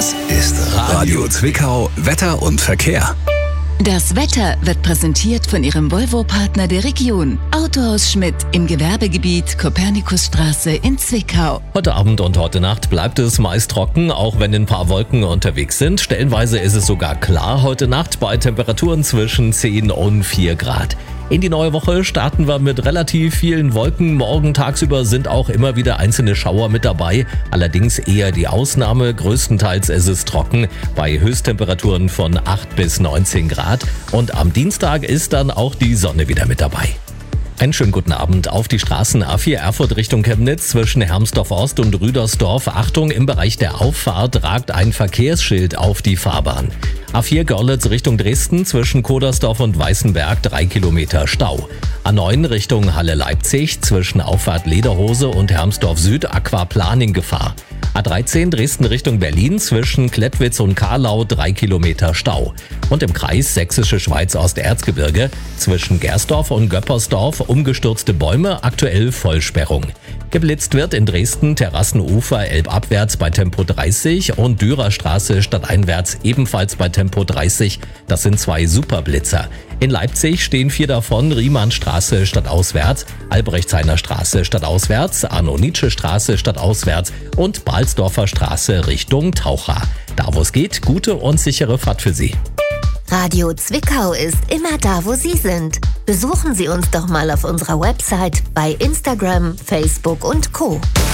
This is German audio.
Das ist Radio Zwickau Wetter und Verkehr. Das Wetter wird präsentiert von Ihrem Volvo-Partner der Region. Autohaus Schmidt im Gewerbegebiet Kopernikusstraße in Zwickau. Heute Abend und heute Nacht bleibt es meist trocken, auch wenn ein paar Wolken unterwegs sind. Stellenweise ist es sogar klar heute Nacht bei Temperaturen zwischen 10 und 4 Grad. In die neue Woche starten wir mit relativ vielen Wolken. Morgen tagsüber sind auch immer wieder einzelne Schauer mit dabei. Allerdings eher die Ausnahme. Größtenteils ist es trocken bei Höchsttemperaturen von 8 bis 19 Grad. Und am Dienstag ist dann auch die Sonne wieder mit dabei. Einen schönen guten Abend auf die Straßen A4 Erfurt Richtung Chemnitz zwischen Hermsdorf Ost und Rüdersdorf. Achtung, im Bereich der Auffahrt ragt ein Verkehrsschild auf die Fahrbahn. A4 Görlitz Richtung Dresden zwischen Kodersdorf und Weißenberg 3 Kilometer Stau. A9 Richtung Halle-Leipzig zwischen Auffahrt Lederhose und Hermsdorf Süd Aquaplaning Gefahr. A13 Dresden Richtung Berlin zwischen Klettwitz und Karlau 3 Kilometer Stau. Und im Kreis Sächsische Schweiz Osterzgebirge zwischen Gersdorf und Göppersdorf umgestürzte Bäume, aktuell Vollsperrung. Geblitzt wird in Dresden Terrassenufer elbabwärts bei Tempo 30 und Dürerstraße stadteinwärts ebenfalls bei Tempo 30. Das sind 2 Superblitzer. In Leipzig stehen 4 davon, Riemannstraße stadtauswärts, Albrechtshainer Straße stadtauswärts, Arno-Nietzsche-Straße stadtauswärts und Balsdorfer Straße Richtung Taucha. Da wo es geht, gute und sichere Fahrt für Sie. Radio Zwickau ist immer da, wo Sie sind. Besuchen Sie uns doch mal auf unserer Website, bei Instagram, Facebook und Co.